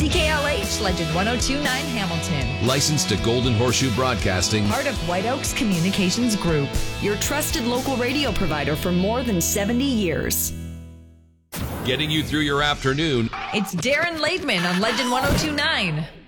CKLH Legend 1029 Hamilton. Licensed to Golden Horseshoe Broadcasting. Part of White Oaks Communications Group. Your trusted local radio provider for more than 70 years. Getting you through your afternoon. It's Darren Laidman on Legend 1029.